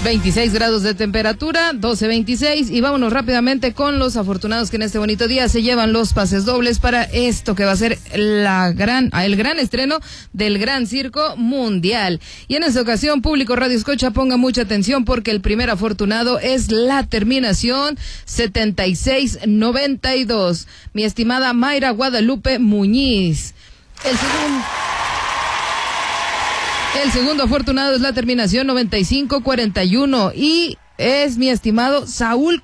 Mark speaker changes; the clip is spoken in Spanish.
Speaker 1: 26 grados de temperatura, 12:26, y vámonos rápidamente con los afortunados que en este bonito día se llevan los pases dobles para esto que va a ser el gran estreno del Gran Circo Mundial. Y en esta ocasión, público Radio Escucha, ponga mucha atención porque el primer afortunado es la terminación 7692. Mi estimada Mayra Guadalupe Muñiz. El segundo afortunado es la terminación 9541 y es mi estimado Saúl